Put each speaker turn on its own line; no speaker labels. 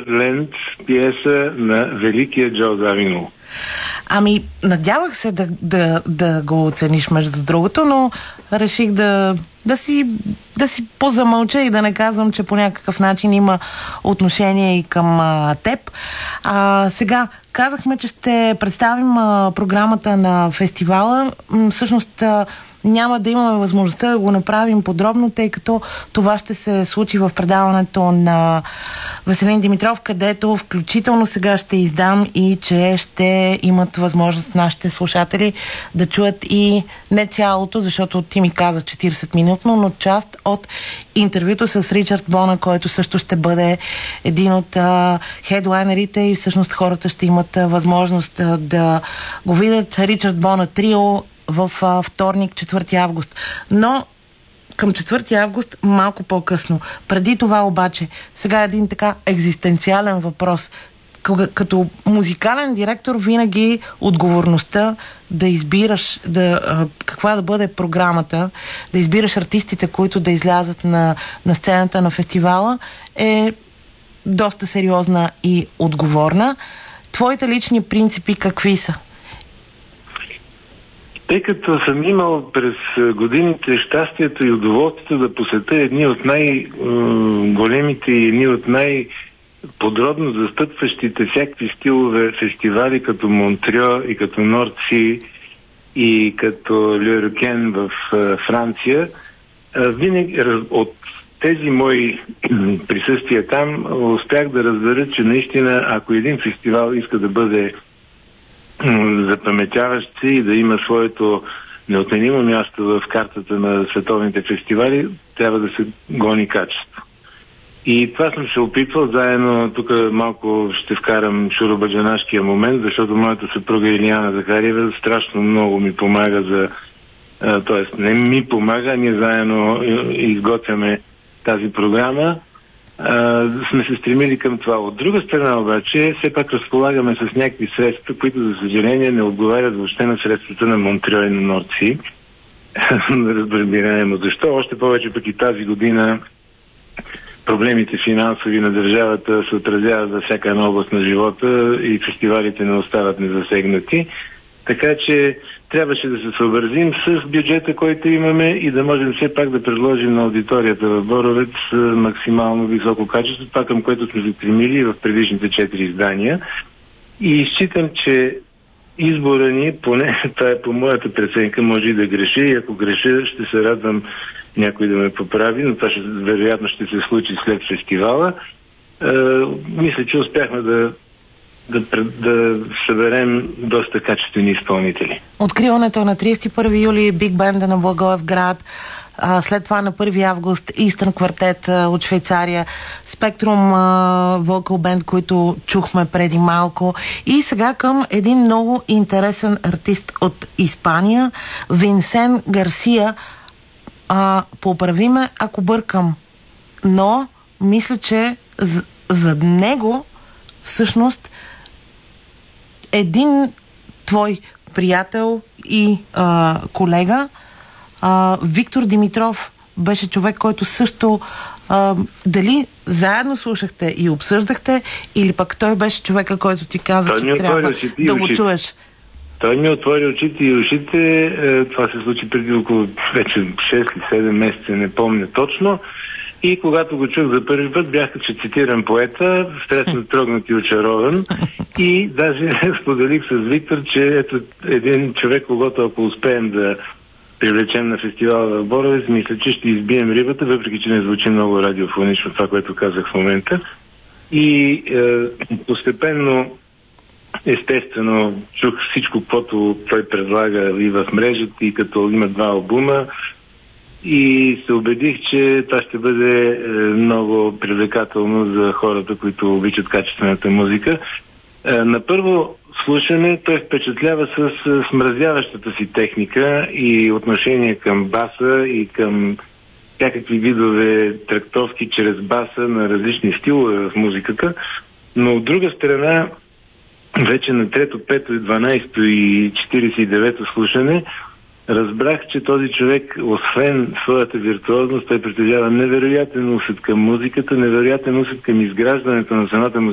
Сундерленд, пиеса на великия Джо Завинул.
Ами, надявах се да го оцениш, между другото, но реших да си позамълча и да не казвам, че по някакъв начин има отношение и към теб. Сега казахме, че ще представим програмата на фестивала. Всъщност няма да имаме възможността да го направим подробно, тъй като това ще се случи в предаването на Веселин Димитров, където включително сега ще издам и че ще имат възможност нашите слушатели да чуят и не цялото, защото ти ми каза 40-минутно, но част от интервюто с Ричард Бона, който също ще бъде един от хедлайнерите и всъщност хората ще имат възможност да го видят. Ричард Бона трио в вторник, 4 август. Но към 4 август малко по-късно. Преди това обаче, сега един така екзистенциален въпрос. Като музикален директор винаги отговорността да избираш каква да бъде програмата, да избираш артистите, които да излязат на сцената на фестивала, е доста сериозна и отговорна. Твоите лични принципи какви са?
Тъй като съм имал през годините щастието и удоволствието да посетя едни от най-големите и едни от най-подробно застъпващите всякакви стилове фестивали, като Монтрео и като Нордси и като Люрюкен в Франция, винаги от тези мои присъствия там успях да разбера, че наистина, ако един фестивал иска да бъде запаметяващ се и да има своето неотменимо място в картата на световните фестивали, трябва да се гони качество. И това съм се опитвал заедно, тук малко ще вкарам шуробаджанашкия момент, защото моята съпруга Илияна Захариева страшно много ми помага т.е. не ми помага, ние заедно изготвяме тази програма. Сме се стремили към това. От друга страна обаче, все пак разполагаме с някакви средства, които за съжаление не отговарят въобще на средствата на Монтрео и на Нордси. Разбираемо защо. Още повече пък и тази година проблемите финансови на държавата се отразяват за всяка една област на живота и фестивалите не остават незасегнати. Така че трябваше да се съобразим с бюджета, който имаме и да можем все пак да предложим на аудиторията в Боровец максимално високо качество, това към което сме се стремили в предишните 4 издания. И считам, че избора ни, поне това е по моята преценка, може и да греша, и ако греша, ще се радвам някой да ме поправи, но това вероятно ще се случи след фестивала. Мисля, че успяхме да съберем доста качествени изпълнители.
Откриването на 31 юли Биг Бенда на Благоевград, след това на 1 август Истърн квартет от Швейцария, Спектрум вокал бенд, които чухме преди малко, и сега към един много интересен артист от Испания, Винсен Гарсия. Поправи ме, ако бъркам, но мисля, че зад него всъщност един твой приятел и колега, Виктор Димитров, беше човек, който също дали заедно слушахте и обсъждахте, или пък той беше човека, който ти каза, че трябва да го чуеш?
Той ми отвори очите и ушите. Това се случи преди около вече 6 или 7 месеца, не помня точно. И когато го чух за първи път, бях, че цитирам поета, страшно трогнат и очарован. И даже споделих с Виктор, че ето един човек, когато ако успеем да привлечем на фестивала в Боровец, мисля, че ще избием рибата, въпреки че не звучи много радиофонично това, което казах в момента. И постепенно, естествено, чух всичко, което той предлага и в мрежата, и като има 2 албума. И се убедих, че това ще бъде много привлекателно за хората, които обичат качествената музика. На първо слушане той впечатлява с смразяващата си техника и отношение към баса и към всякакви видове трактовки чрез баса на различни стилове в музиката. Но от друга страна, вече на 3-то, 5-то, 12-то и 49-то слушане разбрах, че този човек, освен своята виртуозност, той притежава невероятен усет към музиката, невероятен усет към изграждането на самата музика.